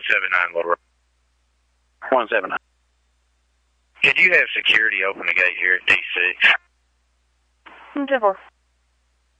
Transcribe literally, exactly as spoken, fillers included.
one seven nine, Little Rock. one seven nine. Could you have security open the gate here at D six? ten four.